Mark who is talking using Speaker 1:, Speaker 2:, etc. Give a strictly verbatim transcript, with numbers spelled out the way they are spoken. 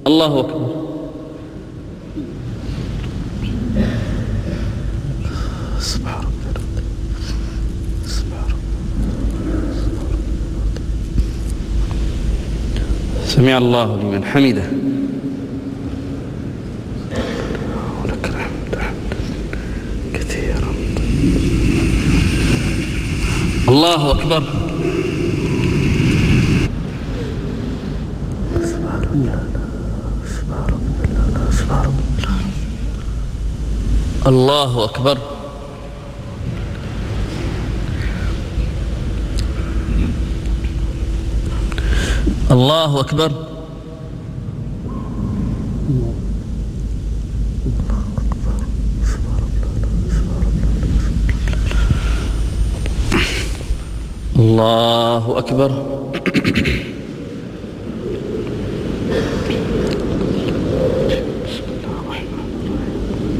Speaker 1: الله أكبر. سبحان الله. سبحان الله. سمع الله لمن حمده. ولك الحمد حمدا كثيرا. الله أكبر. سبحان الله. سبحان الله. سبحان الله. الله أكبر. الله أكبر. الله أكبر.